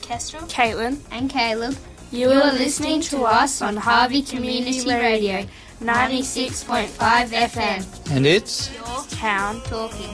Kestrel, Caitlin, and Caleb. You are listening to us on Harvey Community Radio, 96.5 FM. And it's Town Talking.